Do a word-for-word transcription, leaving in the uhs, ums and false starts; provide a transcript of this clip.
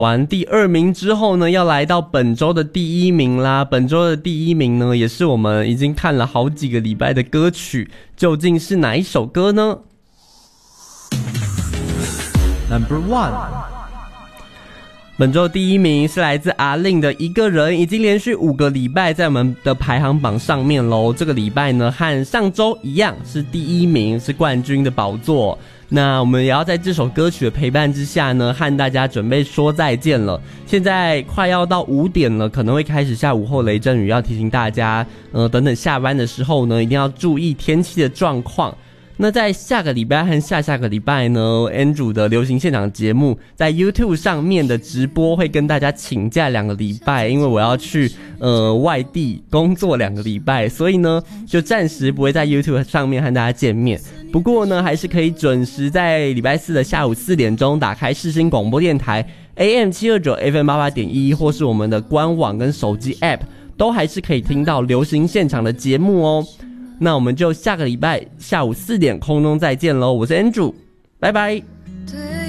完第二名之后呢，要来到本周的第一名啦。本周的第一名呢，也是我们已经看了好几个礼拜的歌曲，究竟是哪一首歌呢？ Number one， 本周第一名是来自阿令的一个人，已经连续五个礼拜在我们的排行榜上面咯。这个礼拜呢，和上周一样是第一名，是冠军的宝座。那我们也要在这首歌曲的陪伴之下呢，和大家准备说再见了。现在快要到五点了，可能会开始下午后雷阵雨，要提醒大家，呃，等等下班的时候呢，一定要注意天气的状况。那在下个礼拜和下下个礼拜呢 Andrew 的流行现场节目在 YouTube 上面的直播会跟大家请假两个礼拜，因为我要去呃外地工作两个礼拜，所以呢就暂时不会在 YouTube 上面和大家见面。不过呢还是可以准时在礼拜四的下午四点钟打开世新广播电台 A M 七二九 F M 八八点一，或是我们的官网跟手机 App 都还是可以听到流行现场的节目哦。那我们就下个礼拜下午四点空中再见咯，我是 Andrew， 拜拜。